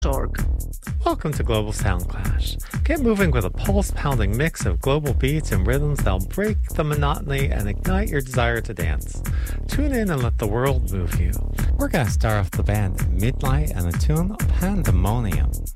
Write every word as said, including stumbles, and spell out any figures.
org. Welcome to Global Sound Clash. Get moving with a pulse-pounding mix of global beats and rhythms that'll break the monotony and ignite your desire to dance. Tune in and let the world move you. We're gonna start off the band Midnight and the tune Pandemonium.